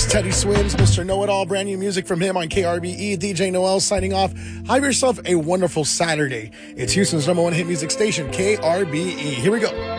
Teddy Swims, Mr. Know-It-All, brand new music from him on KRBE. DJ Noel signing off. Have yourself a wonderful Saturday. It's Houston's #1 hit music station, KRBE. Here we go.